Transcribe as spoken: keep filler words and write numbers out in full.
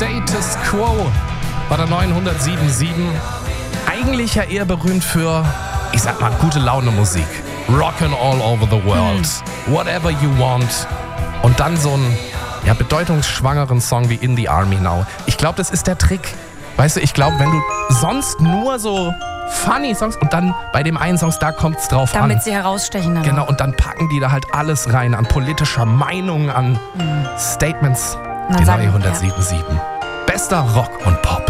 Status Quo bei der neunhundertsiebenundsiebzig. Eigentlich ja eher berühmt für, ich sag mal, gute Laune Musik. Rockin' all over the world. Hm. Whatever you want. Und dann so einen ja, bedeutungsschwangeren Song wie In the Army Now. Ich glaube, das ist der Trick. Weißt du, ich glaube, wenn du sonst nur so funny Songs und dann bei dem einen Song, da kommt es drauf Damit an. Damit sie herausstechen. Dann genau, und dann packen die da halt alles rein an politischer Meinung, an hm. Statements. Na, die neunhundertsiebenundsiebzig. Ja. Bester Rock und Pop.